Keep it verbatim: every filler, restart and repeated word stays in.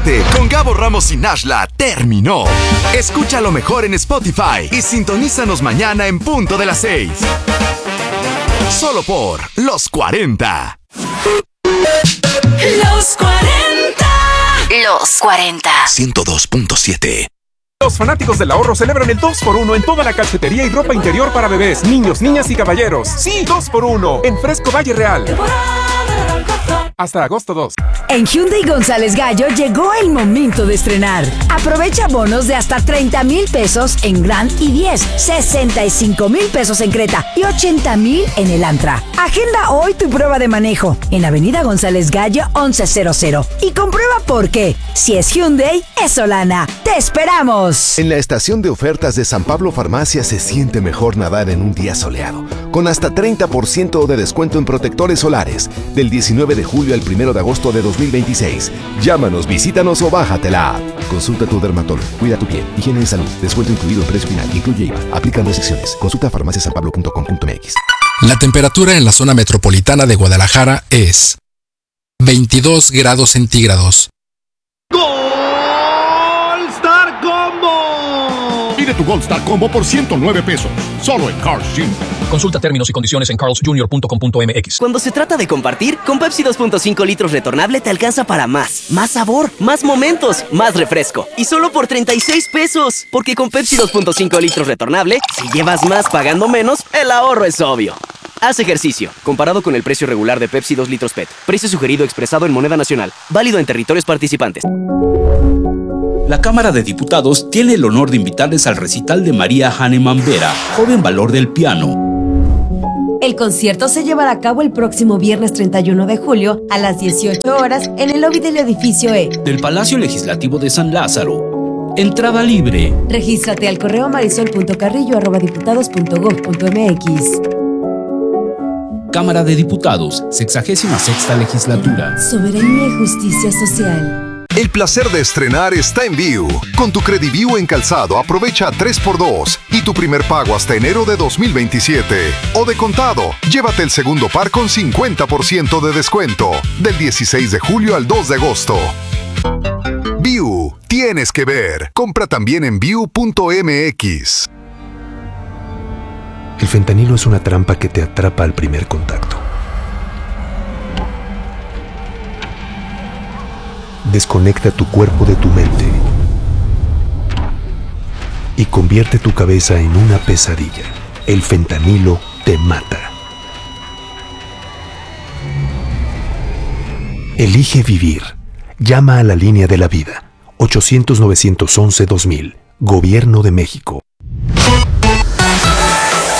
debate con Gabo Ramos y Nashla terminó. Escucha lo mejor en Spotify y sintonízanos mañana en punto de las seis. Solo por Los cuarenta. Los cuarenta. Los cuarenta. ciento dos punto siete. Los fanáticos del ahorro celebran el dos por uno en toda la calcetería y ropa interior para bebés, niños, niñas y caballeros. Sí, dos por uno en Fresco Valle Real. Hasta agosto dos. En Hyundai González Gallo llegó el momento de estrenar. Aprovecha bonos de hasta treinta mil pesos en Grand i diez, sesenta y cinco mil pesos en Creta y ochenta mil en el Antra. Agenda hoy tu prueba de manejo en Avenida González Gallo once cero y comprueba por qué. Si es Hyundai, es Solana. ¡Te esperamos! En la estación de ofertas de San Pablo Farmacia se siente mejor nadar en un día soleado, con hasta treinta por ciento de descuento en protectores solares, del diecinueve de julio al primero de agosto de dos mil veintiséis. Llámanos, visítanos o bájate la app. Consulta a tu dermatólogo. Cuida tu piel. Higiene y salud. Descuento incluido en precio final. Incluye I V A. Aplican restricciones. Consulta farmacia san pablo punto com punto m x. La temperatura en la zona metropolitana de Guadalajara es veintidós grados centígrados. ¡Goldstar Combo! Pide tu Goldstar Combo por ciento nueve pesos. Solo en Carl's Junior Consulta términos y condiciones en carls junior punto com punto m x. Cuando se trata de compartir, con Pepsi dos punto cinco litros retornable te alcanza para más. Más sabor, más momentos, más refresco. Y solo por treinta y seis pesos. Porque con Pepsi dos punto cinco litros retornable, si llevas más pagando menos, el ahorro es obvio. Haz ejercicio. Comparado con el precio regular de Pepsi dos litros P E T. Precio sugerido expresado en moneda nacional. Válido en territorios participantes. La Cámara de Diputados tiene el honor de invitarles al recital de María Hahnemann Vera, joven valor del piano. El concierto se llevará a cabo el próximo viernes treinta y uno de julio a las dieciocho horas en el lobby del edificio E del Palacio Legislativo de San Lázaro. Entrada libre. Regístrate al correo marisol punto carrillo arroba diputados punto gob punto m x. Cámara de Diputados, sexagésima sexta legislatura. Soberanía y justicia social. El placer de estrenar está en View. Con tu Crediviu en calzado aprovecha tres por dos y tu primer pago hasta enero de dos mil veintisiete. O de contado, llévate el segundo par con cincuenta por ciento de descuento del dieciséis de julio al dos de agosto. View, tienes que ver. Compra también en view punto m x. El fentanilo es una trampa que te atrapa al primer contacto. Desconecta tu cuerpo de tu mente y convierte tu cabeza en una pesadilla. El fentanilo te mata. Elige vivir. Llama a la línea de la vida. ochocientos, novecientos once, dos mil. Gobierno de México.